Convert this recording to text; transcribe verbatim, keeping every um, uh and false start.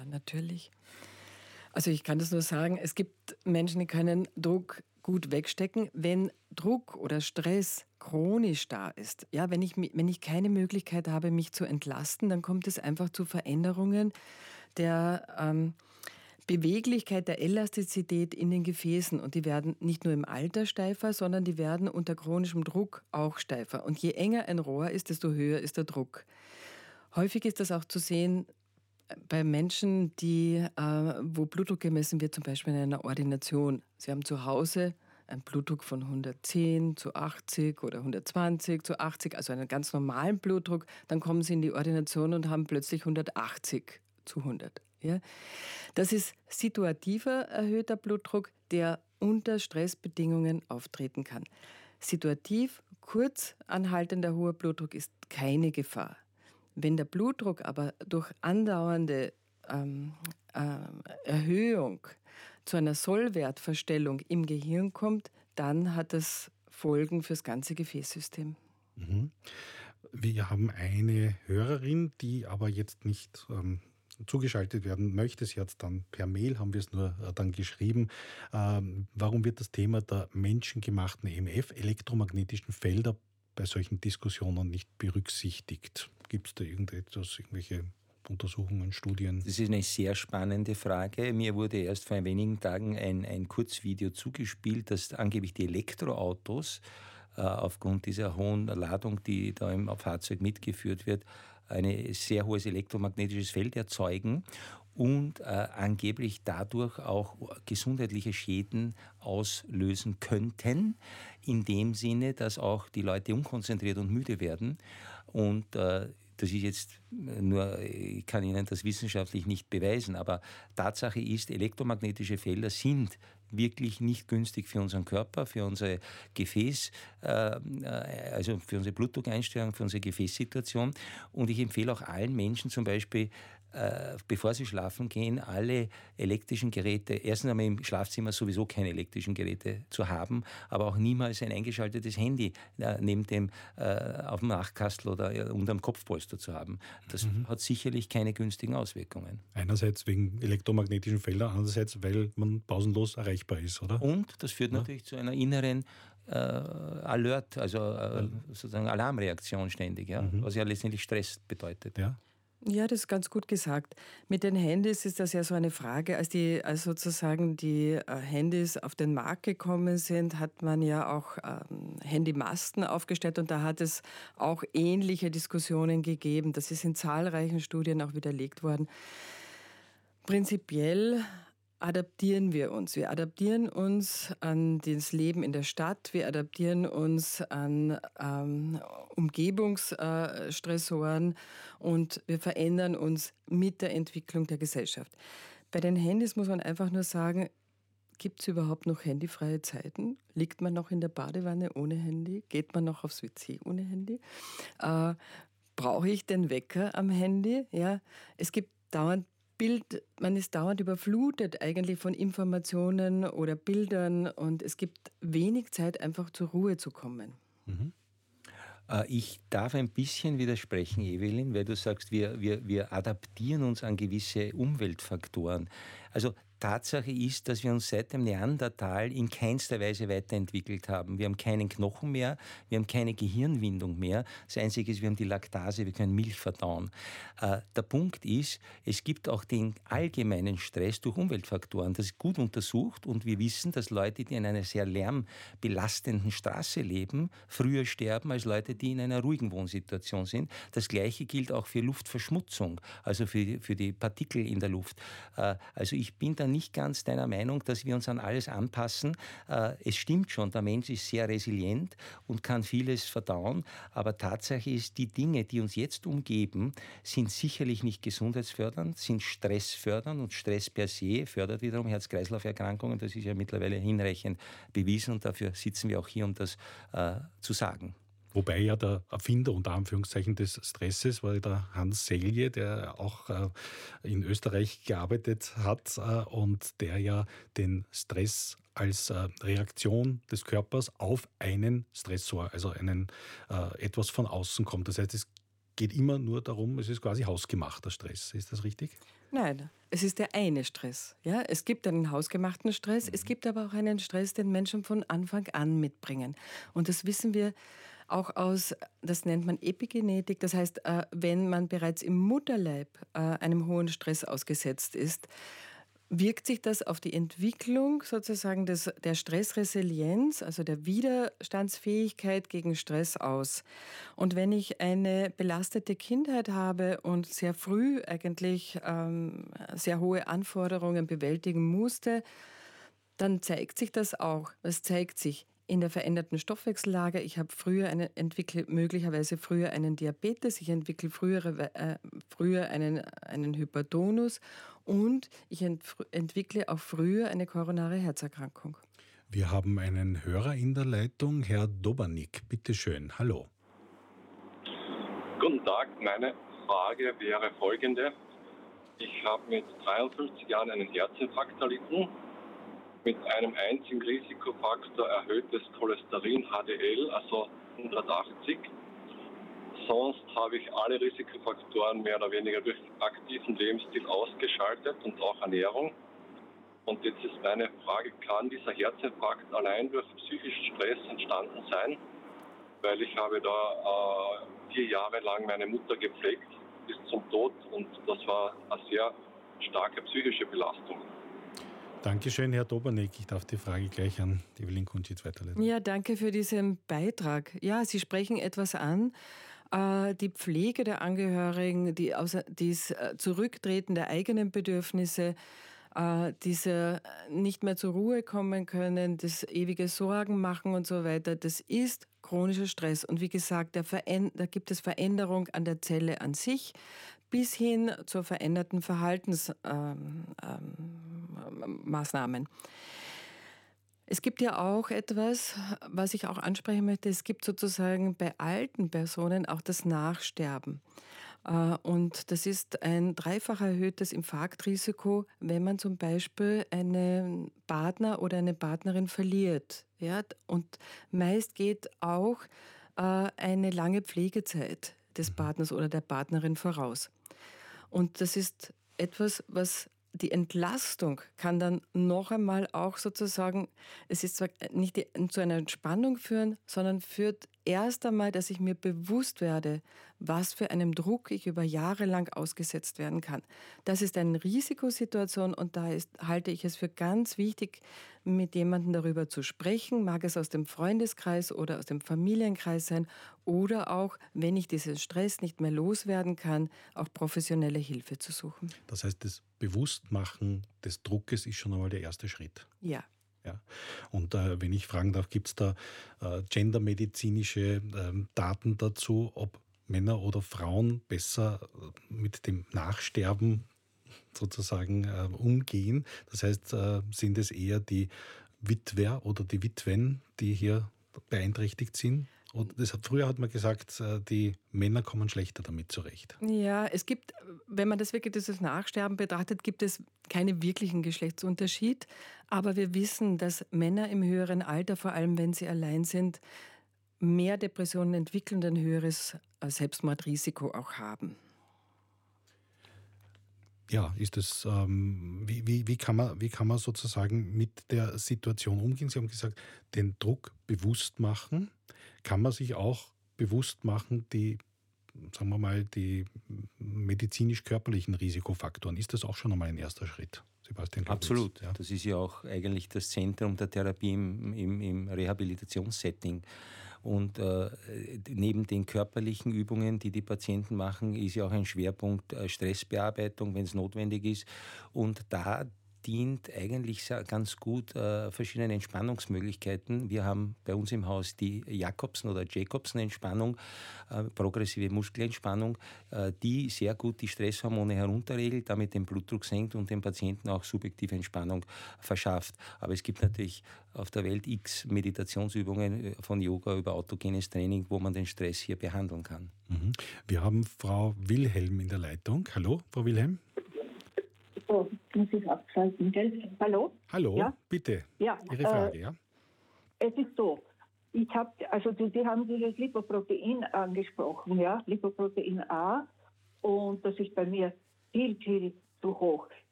Ja, natürlich. Also ich kann das nur sagen, es gibt Menschen, die können Druck gut wegstecken, wenn Druck oder Stress chronisch da ist. Ja, wenn ich, wenn ich keine Möglichkeit habe, mich zu entlasten, dann kommt es einfach zu Veränderungen der ähm, Beweglichkeit, der Elastizität in den Gefäßen. Und die werden nicht nur im Alter steifer, sondern die werden unter chronischem Druck auch steifer. Und je enger ein Rohr ist, desto höher ist der Druck. Häufig ist das auch zu sehen bei Menschen, die, äh, wo Blutdruck gemessen wird, zum Beispiel in einer Ordination. Sie haben zu Hause einen Blutdruck von hundertzehn zu achtzig oder hundertzwanzig zu achtzig, also einen ganz normalen Blutdruck. Dann kommen Sie in die Ordination und haben plötzlich hundertachtzig zu hundert. Ja? Das ist situativer erhöhter Blutdruck, der unter Stressbedingungen auftreten kann. Situativ kurz anhaltender hoher Blutdruck ist keine Gefahr. Wenn der Blutdruck aber durch andauernde ähm, äh, Erhöhung zu einer Sollwertverstellung im Gehirn kommt, dann hat das Folgen fürs ganze Gefäßsystem. Mhm. Wir haben eine Hörerin, die aber jetzt nicht ähm, zugeschaltet werden möchte. Sie hat es dann per Mail, haben wir es nur äh, dann geschrieben. Ähm, warum wird das Thema der menschengemachten E M F, elektromagnetischen Felder, bei solchen Diskussionen nicht berücksichtigt? Gibt es da irgendetwas, irgendwelche Untersuchungen, Studien? Das ist eine sehr spannende Frage. Mir wurde erst vor wenigen Tagen ein, ein Kurzvideo zugespielt, dass angeblich die Elektroautos äh, aufgrund dieser hohen Ladung, die da im Fahrzeug mitgeführt wird, ein sehr hohes elektromagnetisches Feld erzeugen und äh, angeblich dadurch auch gesundheitliche Schäden auslösen könnten, in dem Sinne, dass auch die Leute unkonzentriert und müde werden. Und äh, das ist jetzt nur, ich kann Ihnen das wissenschaftlich nicht beweisen, aber Tatsache ist, elektromagnetische Felder sind wirklich nicht günstig für unseren Körper, für unser Gefäß, äh, also für unsere Blutdruckeinstellung, für unsere Gefäßsituation. Und ich empfehle auch allen Menschen zum Beispiel, äh, bevor sie schlafen gehen, alle elektrischen Geräte, erstens einmal im Schlafzimmer sowieso keine elektrischen Geräte zu haben, aber auch niemals ein eingeschaltetes Handy äh, neben dem äh, auf dem Nachtkastel oder äh, unterm Kopfpolster zu haben. Das mhm. hat sicherlich keine günstigen Auswirkungen. Einerseits wegen elektromagnetischen Feldern, andererseits, weil man pausenlos erreichbar ist, oder? Und das führt ja. natürlich zu einer inneren äh, Alert, also äh, sozusagen Alarmreaktion ständig, ja? Mhm. Was ja letztendlich Stress bedeutet. Ja. Ja, das ist ganz gut gesagt. Mit den Handys ist das ja so eine Frage. Als die, als sozusagen die äh, Handys auf den Markt gekommen sind, hat man ja auch ähm, Handymasten aufgestellt und da hat es auch ähnliche Diskussionen gegeben. Das ist in zahlreichen Studien auch widerlegt worden. Prinzipiell adaptieren wir uns. Wir adaptieren uns an das Leben in der Stadt, wir adaptieren uns an ähm, Umgebungsstressoren und wir verändern uns mit der Entwicklung der Gesellschaft. Bei den Handys muss man einfach nur sagen, gibt es überhaupt noch handyfreie Zeiten? Liegt man noch in der Badewanne ohne Handy? Geht man noch aufs W C ohne Handy? Äh, brauche ich den Wecker am Handy? Ja, es gibt dauernd Bild, man ist dauernd überflutet eigentlich von Informationen oder Bildern und es gibt wenig Zeit, einfach zur Ruhe zu kommen. Mhm. Ich darf ein bisschen widersprechen, Evelyn, weil du sagst, wir, wir, wir adaptieren uns an gewisse Umweltfaktoren. Also Tatsache ist, dass wir uns seit dem Neandertal in keinster Weise weiterentwickelt haben. Wir haben keinen Knochen mehr, wir haben keine Gehirnwindung mehr. Das Einzige ist, wir haben die Laktase, wir können Milch verdauen. Äh, der Punkt ist, es gibt auch den allgemeinen Stress durch Umweltfaktoren. Das ist gut untersucht und wir wissen, dass Leute, die in einer sehr lärmbelastenden Straße leben, früher sterben als Leute, die in einer ruhigen Wohnsituation sind. Das Gleiche gilt auch für Luftverschmutzung, also für, für die Partikel in der Luft. Äh, also ich bin da nicht ganz deiner Meinung, dass wir uns an alles anpassen. Es stimmt schon, der Mensch ist sehr resilient und kann vieles verdauen, aber Tatsache ist, die Dinge, die uns jetzt umgeben, sind sicherlich nicht gesundheitsfördernd, sind stressfördernd und Stress per se fördert wiederum Herz-Kreislauf-Erkrankungen. Das ist ja mittlerweile hinreichend bewiesen und dafür sitzen wir auch hier, um das äh, zu sagen. Wobei ja der Erfinder unter Anführungszeichen des Stresses war der Hans Selye, der auch äh, in Österreich gearbeitet hat äh, und der ja den Stress als äh, Reaktion des Körpers auf einen Stressor, also einen äh, etwas von außen kommt. Das heißt, es geht immer nur darum, es ist quasi hausgemachter Stress. Ist das richtig? Nein, es ist der eine Stress. Ja? Es gibt einen hausgemachten Stress, Mhm. es gibt aber auch einen Stress, den Menschen von Anfang an mitbringen. Und das wissen wir auch aus, das nennt man Epigenetik. Das heißt, äh, wenn man bereits im Mutterleib äh, einem hohen Stress ausgesetzt ist, wirkt sich das auf die Entwicklung sozusagen des, der Stressresilienz, also der Widerstandsfähigkeit gegen Stress aus. Und wenn ich eine belastete Kindheit habe und sehr früh eigentlich ähm, sehr hohe Anforderungen bewältigen musste, dann zeigt sich das auch. Es zeigt sich in der veränderten Stoffwechsellage. Ich habe früher eine, entwickle möglicherweise früher einen Diabetes, ich entwickle frühere, äh, früher einen, einen Hypertonus und ich ent, entwickle auch früher eine koronare Herzerkrankung. Wir haben einen Hörer in der Leitung, Herr Dobernik. Bitte schön. Hallo. Guten Tag, meine Frage wäre folgende. Ich habe mit dreiundfünfzig Jahren einen Herzinfarkt erlitten, mit einem einzigen Risikofaktor erhöhtes Cholesterin H D L, also hundertachtzig. Sonst habe ich alle Risikofaktoren mehr oder weniger durch aktiven Lebensstil ausgeschaltet und auch Ernährung. Und jetzt ist meine Frage, kann dieser Herzinfarkt allein durch psychischen Stress entstanden sein? Weil ich habe da äh, vier Jahre lang meine Mutter gepflegt bis zum Tod und das war eine sehr starke psychische Belastung. Dankeschön, Herr Dobernik. Ich darf die Frage gleich an Evelyn Kunschitz weiterleiten. Ja, danke für diesen Beitrag. Ja, Sie sprechen etwas an. Äh, die Pflege der Angehörigen, die, außer, dies äh, Zurücktreten der eigenen Bedürfnisse, äh, diese nicht mehr zur Ruhe kommen können, das ewige Sorgen machen und so weiter, das ist chronischer Stress. Und wie gesagt, der Veränd- da gibt es Veränderung an der Zelle an sich bis hin zu veränderten Verhaltensmaßnahmen. Ähm, ähm, Es gibt ja auch etwas, was ich auch ansprechen möchte, es gibt sozusagen bei alten Personen auch das Nachsterben. Äh, Und das ist ein dreifach erhöhtes Infarktrisiko, wenn man zum Beispiel einen Partner oder eine Partnerin verliert. Ja? Und meist geht auch äh, eine lange Pflegezeit des Partners oder der Partnerin voraus. Und das ist etwas, was die Entlastung kann dann noch einmal auch sozusagen, es ist zwar nicht die, zu einer Entspannung führen, sondern führt erst einmal, dass ich mir bewusst werde, was für einem Druck ich über Jahre lang ausgesetzt werden kann. Das ist eine Risikosituation und da ist, halte ich es für ganz wichtig, mit jemandem darüber zu sprechen, mag es aus dem Freundeskreis oder aus dem Familienkreis sein oder auch, wenn ich diesen Stress nicht mehr loswerden kann, auch professionelle Hilfe zu suchen. Das heißt, das Bewusstmachen des Druckes ist schon einmal der erste Schritt. Ja. Ja. Und äh, wenn ich fragen darf, gibt es da äh, gendermedizinische äh, Daten dazu, ob Männer oder Frauen besser äh, mit dem Nachsterben sozusagen äh, umgehen? Das heißt, äh, sind es eher die Witwer oder die Witwen, die hier beeinträchtigt sind? Und das hat, früher hat man gesagt, äh, die Männer kommen schlechter damit zurecht. Ja, es gibt, wenn man das wirklich dieses Nachsterben betrachtet, gibt es keinen wirklichen Geschlechtsunterschied. Aber wir wissen, dass Männer im höheren Alter, vor allem wenn sie allein sind, mehr Depressionen entwickeln und ein höheres Selbstmordrisiko auch haben. Ja, ist es, ähm, wie, wie, wie, kann man, wie kann man sozusagen mit der Situation umgehen? Sie haben gesagt, den Druck bewusst machen. Kann man sich auch bewusst machen, die, sagen wir mal, die medizinisch-körperlichen Risikofaktoren? Ist das auch schon einmal ein erster Schritt? Sebastian Globitz? Absolut. Ja. Das ist ja auch eigentlich das Zentrum der Therapie im, im, im Rehabilitationssetting. Und äh, neben den körperlichen Übungen, die die Patienten machen, ist ja auch ein Schwerpunkt äh, Stressbearbeitung, wenn es notwendig ist. Und da dient eigentlich ganz gut äh, verschiedenen Entspannungsmöglichkeiten. Wir haben bei uns im Haus die Jakobsen- oder Jacobsen-Entspannung, äh, progressive Muskelentspannung, äh, die sehr gut die Stresshormone herunterregelt, damit den Blutdruck senkt und dem Patienten auch subjektive Entspannung verschafft. Aber es gibt natürlich auf der Welt x Meditationsübungen von Yoga über autogenes Training, wo man den Stress hier behandeln kann. Mhm. Wir haben Frau Wilhelm in der Leitung. Hallo, Frau Wilhelm. So, muss ich abschalten, gell? Hallo? Hallo, Ja? bitte. Ja, Ihre Frage, äh, ja? es ist so, ich habe, also Sie, Sie haben dieses Lipoprotein angesprochen, ja, Lipoprotein A, und das ist bei mir viel, viel zu hoch.